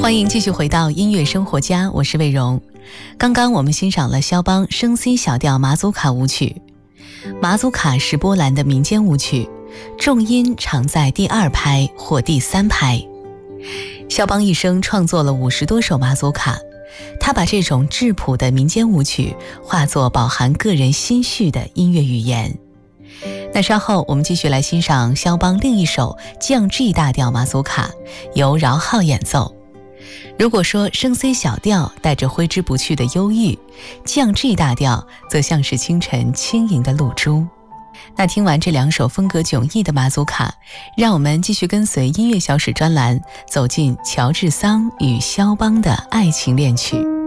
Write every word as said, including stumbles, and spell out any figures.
欢迎继续回到音乐生活家，我是魏荣。刚刚我们欣赏了肖邦升 C 小调马祖卡舞曲。马祖卡是波兰的民间舞曲，重音常在第二拍或第三拍。肖邦一生创作了五十多首马祖卡，他把这种质朴的民间舞曲化作饱含个人心绪的音乐语言。那稍后我们继续来欣赏肖邦另一首降 G 大调马祖卡，由饶浩演奏。如果说升 C 小调带着挥之不去的忧郁，降 G 大调则像是清晨轻盈的露珠。那听完这两首风格迥异的马祖卡，让我们继续跟随音乐小史专栏，走进乔治桑与肖邦的爱情恋曲。